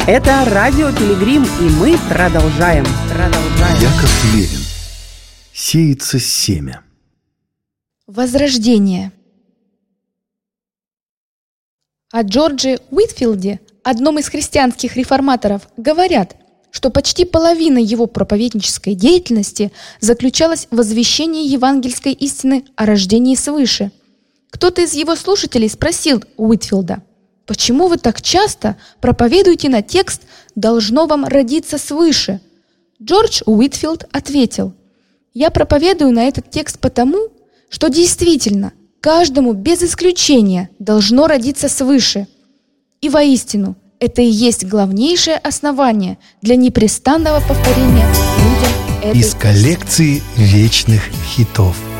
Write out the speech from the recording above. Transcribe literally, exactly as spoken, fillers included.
Это радио Пилигрим, и мы продолжаем. Продолжаем. Яков Левин. Сеется семя. Возрождение. О Джордже Уитфилде, одном из христианских реформаторов, говорят, что почти половина его проповеднической деятельности заключалась в возвещении евангельской истины о рождении свыше. Кто-то из его слушателей спросил Уитфилда: «Почему вы так часто проповедуете на текст «должно вам родиться свыше»?» Джордж Уитфилд ответил: «Я проповедую на этот текст потому, что действительно каждому без исключения должно родиться свыше. И воистину, это и есть главнейшее основание для непрестанного повторения людям этой Из коллекции вечных хитов.